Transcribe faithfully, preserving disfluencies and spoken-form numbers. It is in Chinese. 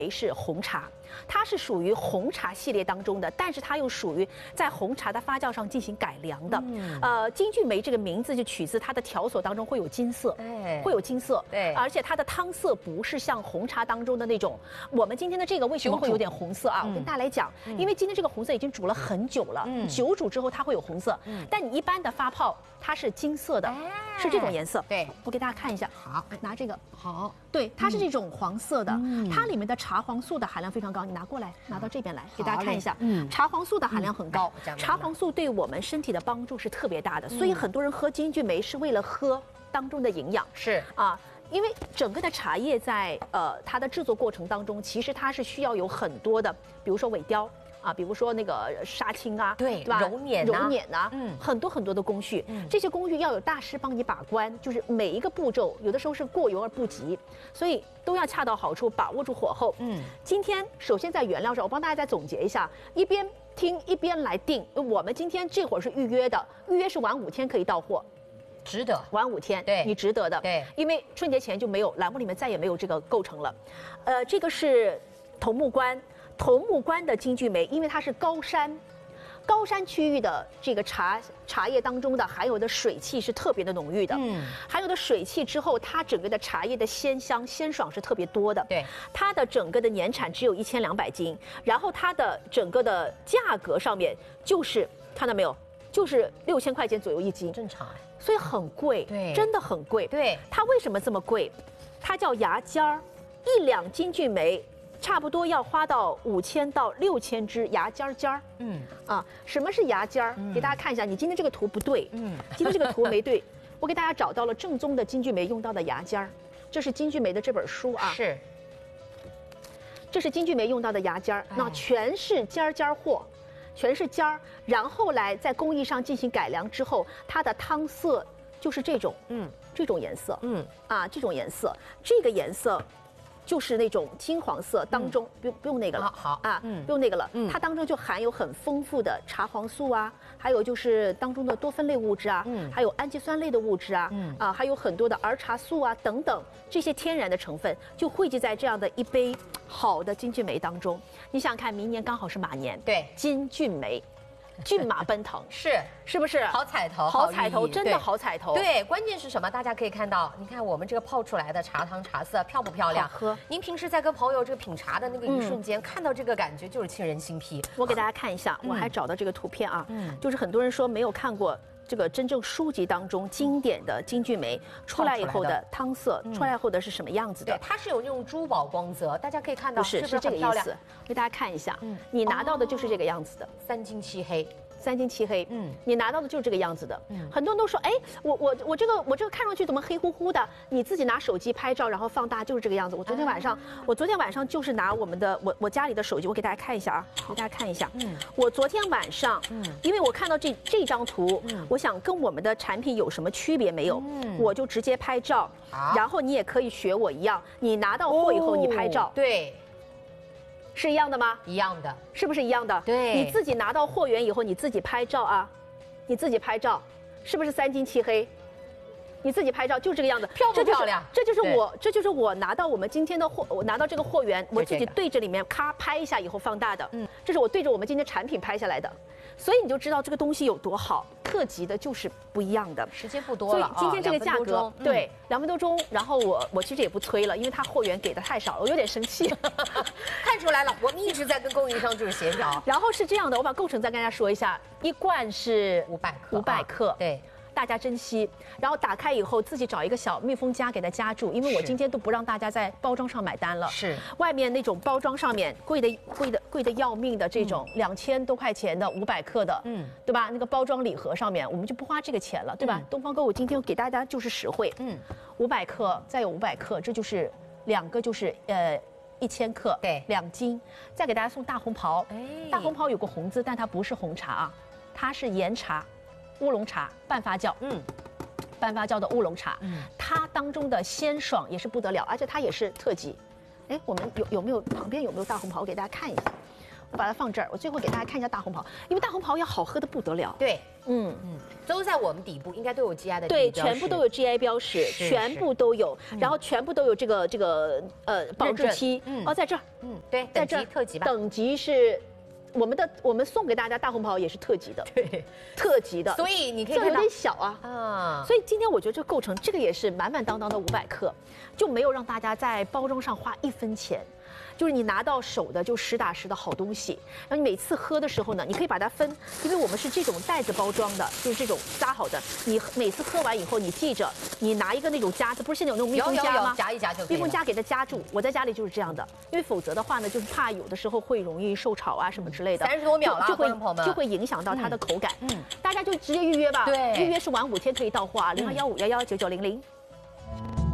是红茶，它是属于红茶系列当中的，但是它又属于在红茶的发酵上进行改良的。嗯、呃，金骏眉这个名字就取自它的条索当中会有金色，哎，会有金色， 对， 而且它的汤色不是像红茶当中的那种。我们今天的这个为什么会有点红色啊？嗯、我跟大家来讲，嗯、因为今天这个红色已经煮了很久了，嗯、久煮之后它会有红色，嗯、但你一般的发泡它是金色的，哎、是这种颜色。 对， 我给大家看一下， 好， 拿这个， 好， 对，它是这种黄色的，嗯、它里面的茶黄素的含量非常高。你拿过来，拿到这边来，给大家看一下。嗯，茶黄素的含量很高，嗯、茶黄素对我们身体的帮助是特别大的，嗯、所以很多人喝金骏眉是为了喝当中的营养。 是啊。因为整个的茶叶在呃它的制作过程当中，其实它是需要有很多的，比如说尾雕啊，比如说那个杀青啊， 对， 对吧？ 揉捻、 揉捻啊，嗯，很多很多的工序，嗯，这些工序要有大师帮你把关，就是每一个步骤，有的时候是过犹而不及，所以都要恰到好处，把握住火候。嗯，今天首先在原料上，我帮大家再总结一下，一边听一边来定。我们今天这会儿是预约的，预约是晚五天可以到货。 值得， 晚五天， 对， 你值得的， 对， 因为春节前就没有栏目里面再也没有这个构成了，呃，这个是桐木关，桐木关的金骏眉，因为它是高山，高山区域的这个茶茶叶当中的含有的水汽是特别的浓郁的，嗯，含有的水汽之后，它整个的茶叶的鲜香鲜爽是特别多的， 对， 它的整个的年产只有一千两百斤，然后它的整个的价格上面就是看到没有，就是六千块钱左右一斤， 正常。 所以很贵， 对， 真的很贵。 对， 它为什么这么贵？它叫芽尖儿，一两金骏眉差不多要花到五千到六千只芽尖儿尖儿。嗯啊，什么是芽尖儿？嗯、给大家看一下，你今天这个图不对，嗯，今天这个图没对，我给大家找到了正宗的金骏眉用到的芽尖儿，这是金骏眉的这本书啊， 是， 这是金骏眉用到的芽尖儿，那全是尖儿尖儿货。全是尖儿，然后来在工艺上进行改良之后，它的汤色就是这种，嗯，这种颜色，嗯，啊，这种颜色，这个颜色就是那种金黄色当中，不用不用那个了， 好啊，嗯，不用那个了，嗯，它当中就含有很丰富的茶黄素啊，还有就是当中的多酚类物质啊，嗯，还有氨基酸类的物质啊，嗯，啊，还有很多的儿茶素啊等等这些天然的成分，就汇集在这样的一杯好的金骏眉当中。你想想看，明年刚好是马年， 对， 金骏眉，骏马奔腾， 是是不是？ 好彩头， 好彩头，真的好彩头。 对，关键是什么？大家可以看到，你看我们这个泡出来的茶汤茶色漂不漂亮？ 好喝。 您平时在跟朋友这个品茶的那个一瞬间，嗯、看到这个感觉就是沁人心脾。 我给大家看一下，我还找到这个图片啊，嗯，就是很多人说没有看过。这个真正书籍当中经典的金骏眉出来以后的汤色，出来后的是什么样子的？ 对，它是有那种珠宝光泽，大家可以看到， 不是是这个意思。给大家看一下，嗯，你拿到的就是这个样子的， 三金漆黑。 三金漆黑，嗯，你拿到的就是这个样子的，嗯，很多人都说，哎，我我我这个我这个看上去怎么黑乎乎的？你自己拿手机拍照，然后放大就是这个样子。我昨天晚上，啊、我昨天晚上就是拿我们的我我家里的手机，我给大家看一下啊，给大家看一下，嗯，我昨天晚上，嗯，因为我看到这这张图，嗯，我想跟我们的产品有什么区别没有？嗯，我就直接拍照，啊、然后你也可以学我一样，你拿到货以后你拍照， 哦、对。 是一样的吗？ 一样的， 是不是一样的？ 对， 你自己拿到货源以后，你自己拍照啊，你自己拍照，是不是三金漆黑？你自己拍照就这个样子， 漂不漂亮？ 这就是我，这就是我拿到我们今天的货，我拿到这个货源，我自己对着里面咔拍一下以后放大的，嗯，这是我对着我们今天产品拍下来的，所以你就知道这个东西有多好。特级的就是不一样的， 时间不多了， 所以今天这个价格，对，两分多钟。然后我我其实也不催了，因为他货源给的太少了，我有点生气。 看出来了，我们一直在跟供应商就是协调。 然后是这样的，我把构成再跟大家说一下，一罐是五百克， 五百克， 对。 大家珍惜，然后打开以后自己找一个小密封夹给它夹住，因为我今天都不让大家在包装上买单了。 是， 外面那种包装上面贵的贵的贵的要命的这种两千多块钱的五百克的，嗯，对吧？那个包装礼盒上面我们就不花这个钱了，对吧？嗯、东方歌舞今天给大家就是实惠，嗯，五百克再有五百克，这就是两个就是呃。一千克， 对， 两斤，再给大家送大红袍。哎，大红袍有个红字，但它不是红茶啊，它是岩茶。乌龙茶半发酵，嗯，半发酵的乌龙茶，嗯，它当中的鲜爽也是不得了，而且它也是特级。哎，我们有有没有旁边有没有大红袍给大家看一下？ 我把它放这儿。我最后给大家看一下大红袍，因为大红袍要好喝的不得了。 对， 嗯嗯，都在我们底部，应该都有 G I 的对，全部都有 G I 标识，全部都有，然后全部都有这个这个呃保质期。 嗯， 哦，在这儿， 嗯，对，在这特级吧， 等级是。我们的我们送给大家大红袍也是特级的， 对， 特级的， 所以你可以看到这有点小啊， 啊， 所以今天我觉得这构成这个也是满满当当的五百克，就没有让大家在包装上花一分钱。就是你拿到手的就实打实的好东西，然后你每次喝的时候呢，你可以把它分，因为我们是这种袋子包装的，就是这种扎好的。你每次喝完以后，你记着，你拿一个那种夹子，不是现在有那种密封夹吗？ 夹一夹就可以。 密封夹给它夹住。我在家里就是这样的，因为否则的话呢，就是怕有的时候会容易受潮啊什么之类的。 三十多秒了， 就会就会影响到它的口感。嗯，大家就直接预约吧。 对， 预约是晚五天可以到货啊，零二幺五幺幺九九零零。